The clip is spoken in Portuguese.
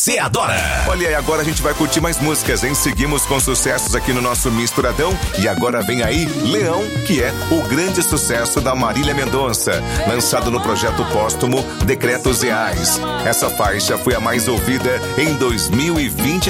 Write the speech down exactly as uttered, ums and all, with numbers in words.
Você adora! Olha aí, agora a gente vai curtir mais músicas, hein? Seguimos com sucessos aqui no nosso Misturadão. E agora vem aí Leão, que é o grande sucesso da Marília Mendonça, lançado no projeto póstumo Decretos Reais. Essa faixa foi a mais ouvida em dois mil e vinte e